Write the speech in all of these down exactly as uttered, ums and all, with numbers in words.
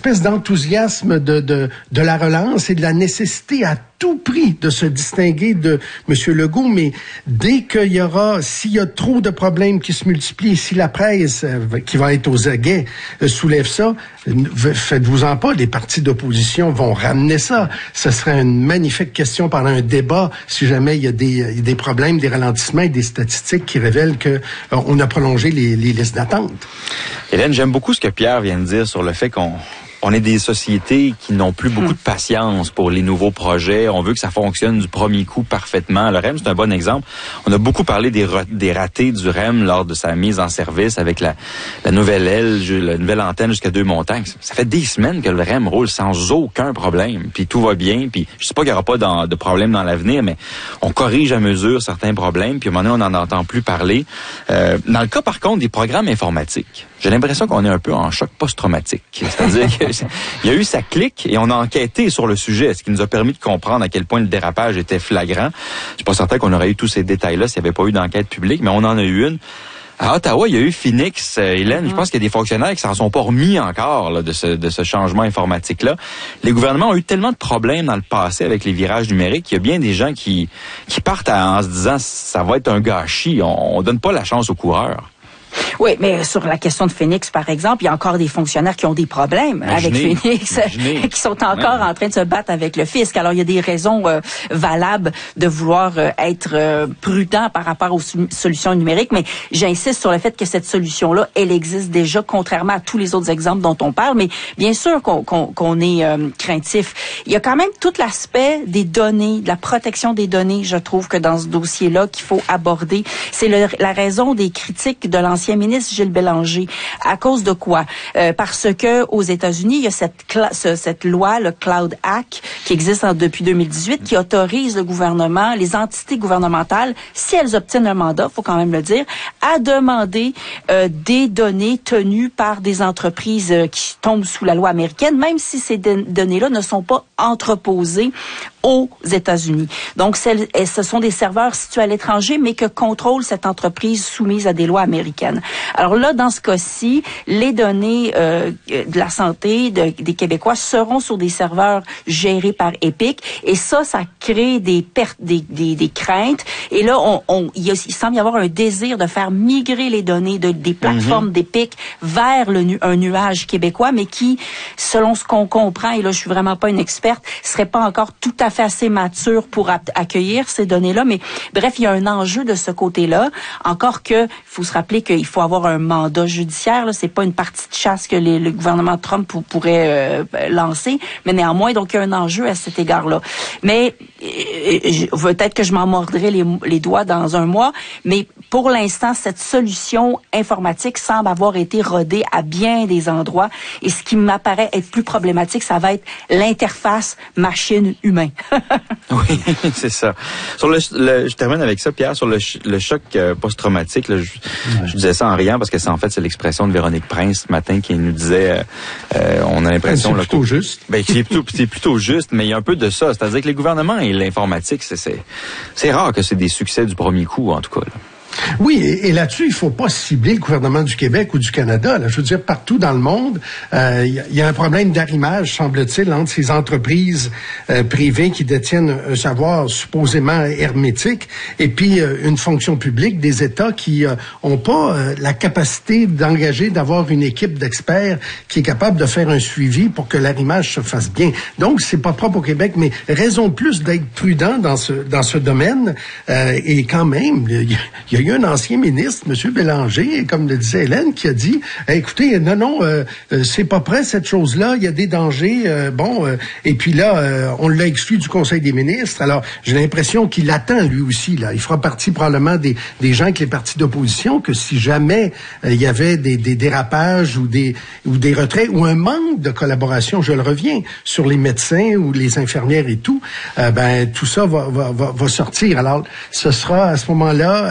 espèce d'enthousiasme de, de, de la relance et de la nécessité à tout prix de se distinguer de M. Legault, mais dès qu'il y aura, s'il y a trop de problèmes qui se multiplient, si la presse euh, qui va être aux aguets euh, soulève ça, euh, faites-vous-en pas, les partis d'opposition vont ramener ça. Ce serait une magnifique question pendant un débat si jamais il y a des, il y a des problèmes, des ralentissements et des statistiques qui révèlent que euh, on a prolongé les, les listes d'attente. Hélène, j'aime beaucoup ce que Pierre vient de dire sur le fait qu'on On est des sociétés qui n'ont plus beaucoup de patience pour les nouveaux projets. On veut que ça fonctionne du premier coup parfaitement. Le R E M, c'est un bon exemple. On a beaucoup parlé des, des ratés du R E M lors de sa mise en service avec la, la nouvelle aile, la nouvelle antenne jusqu'à Deux-Montagnes. Ça fait des semaines que le R E M roule sans aucun problème. Puis tout va bien. Puis je sais pas qu'il n'y aura pas dans, de problème dans l'avenir, mais on corrige à mesure certains problèmes. Puis à un moment donné, on n'en entend plus parler. Euh, dans le cas, par contre, des programmes informatiques, j'ai l'impression qu'on est un peu en choc post-traumatique. C'est-à-dire qu'il y a eu sa clique et on a enquêté sur le sujet, ce qui nous a permis de comprendre à quel point le dérapage était flagrant. Je suis pas certain qu'on aurait eu tous ces détails-là s'il n'y avait pas eu d'enquête publique, mais on en a eu une. À Ottawa, il y a eu Phoenix, euh, Hélène. Mm-hmm. Je pense qu'il y a des fonctionnaires qui s'en sont pas remis encore là, de, ce, de ce changement informatique-là. Les gouvernements ont eu tellement de problèmes dans le passé avec les virages numériques qu'il y a bien des gens qui, qui partent à, en se disant ça va être un gâchis. On, on donne pas la chance aux coureurs. Oui, mais sur la question de Phoenix, par exemple, il y a encore des fonctionnaires qui ont des problèmes imaginez, avec Phoenix, imaginez. qui sont encore ouais. en train de se battre avec le fisc. Alors, il y a des raisons euh, valables de vouloir euh, être euh, prudent par rapport aux solutions numériques, mais j'insiste sur le fait que cette solution-là, elle existe déjà, contrairement à tous les autres exemples dont on parle, mais bien sûr qu'on, qu'on, qu'on est euh, craintif. Il y a quand même tout l'aspect des données, de la protection des données, je trouve que dans ce dossier-là, qu'il faut aborder. C'est le, la raison des critiques de l'ancien ministre Gilles Bélanger. À cause de quoi? Euh, parce que aux États-Unis, il y a cette, cla- ce, cette loi, le Cloud Act, qui existe en, depuis deux mille dix-huit, qui autorise le gouvernement, les entités gouvernementales, si elles obtiennent un mandat, faut quand même le dire, à demander euh, des données tenues par des entreprises euh, qui tombent sous la loi américaine, même si ces de- données-là ne sont pas entreposées aux États-Unis. Donc, ce sont des serveurs situés à l'étranger, mais que contrôle cette entreprise soumise à des lois américaines. Alors là, dans ce cas-ci, les données euh, de la santé de, des Québécois seront sur des serveurs gérés par Epic, et ça, ça crée des pertes, des, des, des craintes. Et là, on, on, il, y a, il semble y avoir un désir de faire migrer les données de, des plateformes mm-hmm. d'Epic vers le nu, un nuage québécois, mais qui, selon ce qu'on comprend, et là, je suis vraiment pas une experte, serait pas encore tout à fait assez mature pour a- accueillir ces données-là. Mais bref, il y a un enjeu de ce côté-là. Encore que, il faut se rappeler qu'il faut avoir un mandat judiciaire. Là, c'est pas une partie de chasse que les, le gouvernement Trump pour, pourrait euh, lancer, mais néanmoins, donc il y a un enjeu à cet égard-là. Mais euh, peut-être que je m'en mordrai les, les doigts dans un mois, mais pour l'instant, cette solution informatique semble avoir été rodée à bien des endroits. Et ce qui m'apparaît être plus problématique, ça va être l'interface machine-humain. Oui, c'est ça. Sur le, le, je termine avec ça, Pierre, sur le, le choc euh, post-traumatique. Là, je, ouais. je disais ça en riant parce que c'est en fait c'est l'expression de Véronique Prince ce matin qui nous disait, euh, euh, on a l'impression c'est là, plutôt juste. Ben c'est plutôt, c'est plutôt juste, mais il y a un peu de ça. C'est-à-dire que les gouvernements et l'informatique, c'est c'est, c'est rare que c'est des succès du premier coup, en tout cas. Là. Oui, et, et là-dessus, il faut pas cibler le gouvernement du Québec ou du Canada. Là. Je veux dire, partout dans le monde, il euh, y, y a un problème d'arrimage, semble-t-il, entre ces entreprises euh, privées qui détiennent un savoir supposément hermétique et puis euh, une fonction publique, des États qui euh, ont pas euh, la capacité d'engager, d'avoir une équipe d'experts qui est capable de faire un suivi pour que l'arrimage se fasse bien. Donc, c'est pas propre au Québec, mais raison de plus d'être prudent dans ce dans ce domaine. Euh, et quand même, il y a Il y a eu un ancien ministre, M. Bélanger, comme le disait Hélène, qui a dit hey, « Écoutez, non, non, euh, c'est pas prêt cette chose-là, il y a des dangers. Euh, » Bon, euh, et puis là, euh, on l'a exclu du Conseil des ministres. Alors, j'ai l'impression qu'il attend, lui aussi. Là, il fera partie probablement des, des gens avec les partis d'opposition, que si jamais euh, il y avait des, des dérapages ou des, ou des retraits ou un manque de collaboration, je le reviens, sur les médecins ou les infirmières et tout, euh, ben tout ça va, va, va, va sortir. Alors, ce sera à ce moment-là, euh, à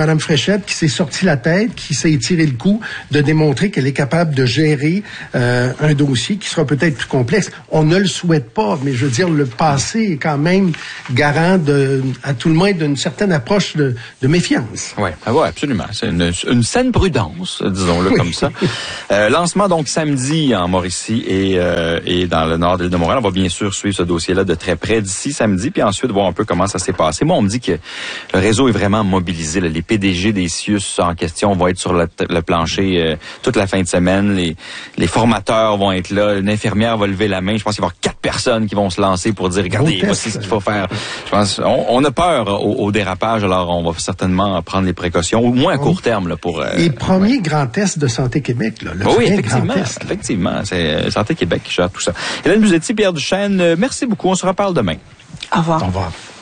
Mme Fréchette qui s'est sorti la tête, qui s'est tiré le cou de démontrer qu'elle est capable de gérer euh, un dossier qui sera peut-être plus complexe. On ne le souhaite pas, mais je veux dire, le passé est quand même garant de, à tout le moins d'une certaine approche de, de méfiance. Oui, ah ouais, absolument. C'est une, une saine prudence, disons-le oui. comme ça. Euh, lancement donc samedi en Mauricie et, euh, et dans le nord de l'île de Montréal. On va bien sûr suivre ce dossier-là de très près d'ici samedi, puis ensuite voir un peu comment ça s'est passé. Moi, on me dit que le réseau est vraiment mobilisé. Là. Les P D G des C I U S en question vont être sur le, le plancher euh, toute la fin de semaine. Les, les formateurs vont être là. Une infirmière va lever la main. Je pense qu'il va y avoir quatre personnes qui vont se lancer pour dire, regardez, voici ce qu'il faut faire. Je pense, on, on a peur au, au dérapage, alors on va certainement prendre les précautions, au moins à court terme. Là, pour, euh, les premiers ouais. grands tests de Santé Québec. Là, le oui, effectivement. Effectivement, c'est Santé Québec qui gère tout ça. Hélène Buzzetti, Pierre Duchesne, merci beaucoup. On se reparle demain. Au revoir. Au revoir.